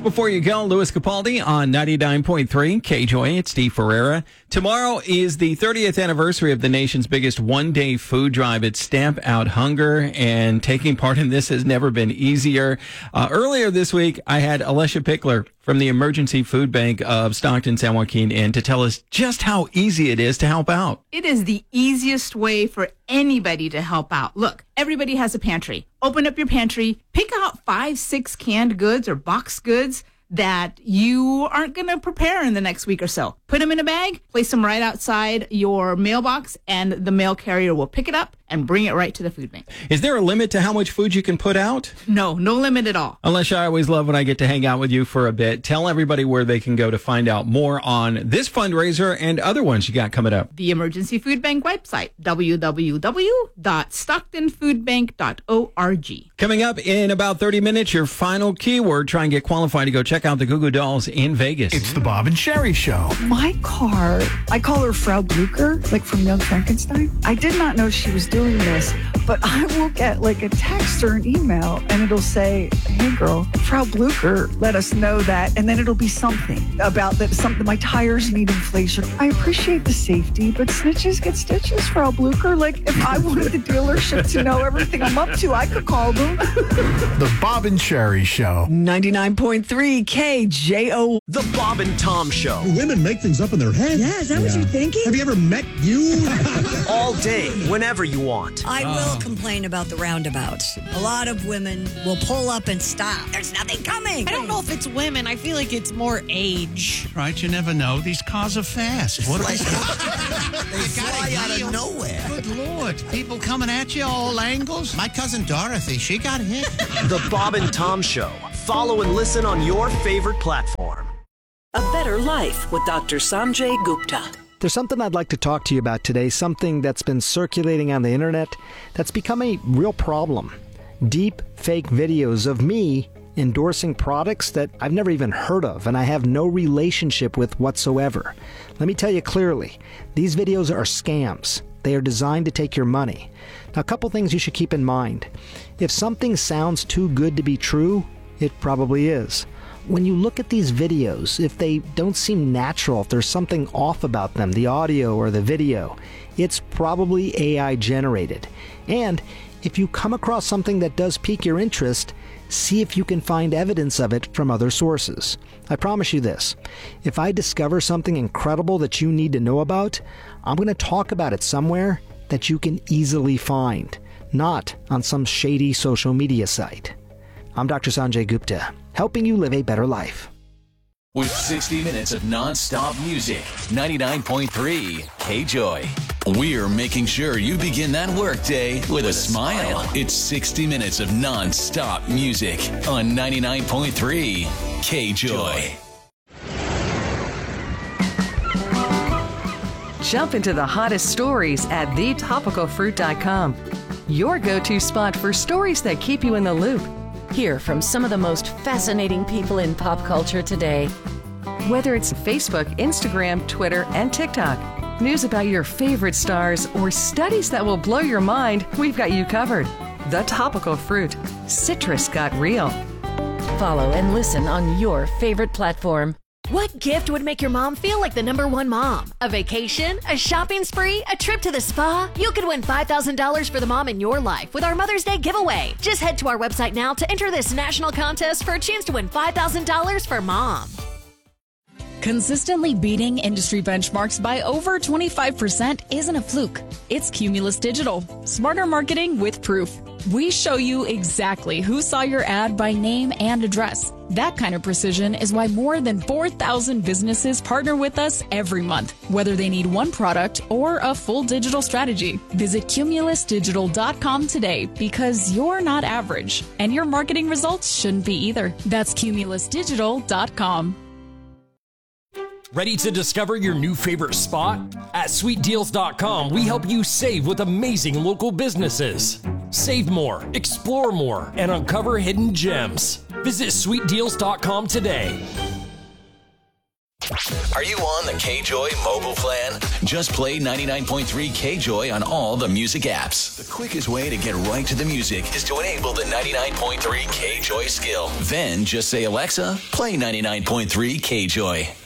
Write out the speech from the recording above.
before you go, Louis Capaldi on 99.3 KJOY. It's Steve Ferreira. Tomorrow is the 30th anniversary of the nation's biggest one-day food drive. It's Stamp Out Hunger, and taking part in this has never been easier. Earlier this week, I had Alessia Pickler from the Emergency Food Bank of Stockton, San Joaquin in to tell us just how easy it is to help out. It is the easiest way for anybody to help out. Look, everybody has a pantry. Open up your pantry, pick out 5-6 canned goods or box goods that you aren't going to prepare in the next week or so. Put them in a bag, place them right outside your mailbox, and the mail carrier will pick it up and bring it right to the food bank. Is there a limit to how much food you can put out? No limit at all. Alessia, I always love when I get to hang out with you for a bit. Tell everybody where they can go to find out more on this fundraiser and other ones you got coming up. The Emergency Food Bank website, www.stocktonfoodbank.org. Coming up in about 30 minutes, your final keyword. Try and get qualified to go check out the Goo Goo Dolls in Vegas. It's the Bob and Sherry Show. My car, I call her Frau Blucher, like from Young Frankenstein. I did not know she was doing this, but I will get like a text or an email and it'll say, hey girl, Frau Blucher let us know that, and then it'll be something about that, something, my tires need inflation. I appreciate the safety, but snitches get stitches, Frau Blucher. Like if I wanted the dealership to know everything I'm up to, I could call them. The Bob and Sherry Show. 99.3 KJO. The Bob and Tom Show. Women make things up in their head. Yeah, is that what you're thinking? Have you ever met you? All day, whenever you want. I will complain about the roundabouts. A lot of women will pull up and stop. There's nothing coming. I don't know if it's women. I feel like it's more age. Right, you never know. These cars are fast. What They fly out of nowhere. Good Lord. People coming at you all angles. My cousin Dorothy, she got hit. The Bob and Tom Show. Follow and listen on your favorite platform. A Better Life with Dr. Sanjay Gupta. There's something I'd like to talk to you about today, something that's been circulating on the internet that's become a real problem. Deep fake videos of me endorsing products that I've never even heard of and I have no relationship with whatsoever. Let me tell you clearly, these videos are scams. They are designed to take your money. Now, a couple things you should keep in mind. If something sounds too good to be true, it probably is. When you look at these videos, if they don't seem natural, if there's something off about them, the audio or the video, it's probably AI generated. And if you come across something that does pique your interest, see if you can find evidence of it from other sources. I promise you this, if I discover something incredible that you need to know about, I'm going to talk about it somewhere that you can easily find, not on some shady social media site. I'm Dr. Sanjay Gupta, helping you live a better life. With 60 minutes of non-stop music, 99.3 KJOY. We're making sure you begin that workday with a smile. It's 60 minutes of non-stop music on 99.3 KJOY. Jump into the hottest stories at thetopicalfruit.com. Your go-to spot for stories that keep you in the loop. Hear from some of the most fascinating people in pop culture today. Whether it's Facebook, Instagram, Twitter, and TikTok, news about your favorite stars, or studies that will blow your mind, we've got you covered. The Topical Fruit. Citrus got real. Follow and listen on your favorite platform. What gift would make your mom feel like the #1 mom? A vacation? A shopping spree? A trip to the spa? You could win $5,000 for the mom in your life with our Mother's Day giveaway. Just head to our website now to enter this national contest for a chance to win $5,000 for mom. Consistently beating industry benchmarks by over 25% isn't a fluke. It's Cumulus Digital. Smarter marketing with proof. We show you exactly who saw your ad by name and address. That kind of precision is why more than 4,000 businesses partner with us every month, whether they need one product or a full digital strategy. Visit cumulusdigital.com today because you're not average, and your marketing results shouldn't be either. That's cumulusdigital.com. Ready to discover your new favorite spot? At sweetdeals.com, we help you save with amazing local businesses. Save more, explore more, and uncover hidden gems. Visit sweetdeals.com today. Are you on the KJOY mobile plan? Just play 99.3 KJOY on all the music apps. The quickest way to get right to the music is to enable the 99.3 KJOY skill. Then just say, Alexa, play 99.3 KJOY.